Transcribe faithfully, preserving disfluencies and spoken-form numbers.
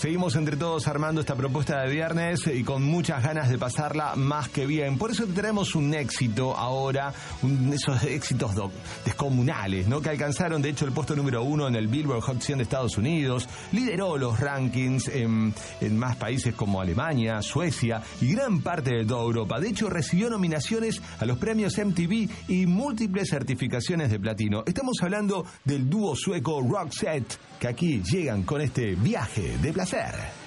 seguimos entre todos armando esta propuesta de viernes y con muchas ganas de pasarla más que bien. Por eso te traemos un éxito ahora, un, esos éxitos do, descomunales, ¿no? Que alcanzaron de hecho el puesto número uno en el Billboard Hot cien de Estados Unidos, lideró los rankings en, en más países como Alemania, Suecia y gran parte de toda Europa. De hecho recibió nominaciones a los premios M T V y múltiples certificaciones de platino. Estamos hablando del dúo sueco Roxette, que aquí llegan con este viaje de placer.